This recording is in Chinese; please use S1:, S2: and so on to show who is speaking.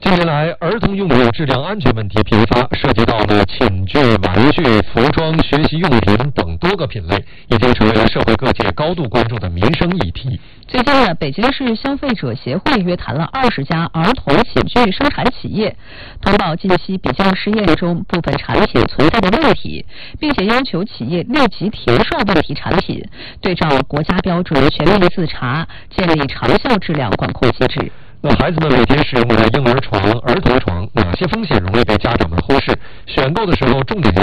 S1: 近年来，儿童用品质量安全问题频发，涉及到了寝具、玩具、服装、学习用品等多个品类，已经成为了社会各界高度关注的民生议题。
S2: 最近呢，北京市消费者协会约谈了20家儿童寝具生产企业，通报近期比较试验中部分产品存在的问题，并且要求企业立即停售问题产品，对照国家标准全面自查，建立长效质量管控机制。
S1: 那孩子们每天使用的婴儿床、儿童床，哪些风险容易被家长们忽视？选购的时候重点